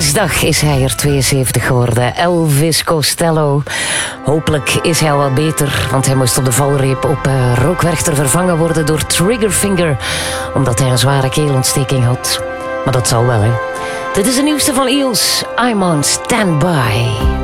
Dinsdag is hij er 72 geworden. Elvis Costello. Hopelijk is hij al wat beter, want hij moest op de valreep op Rookwerchter vervangen worden door Triggerfinger, omdat hij een zware keelontsteking had. Maar dat zal wel, hè. Dit is de nieuwste van Eels. I'm on standby.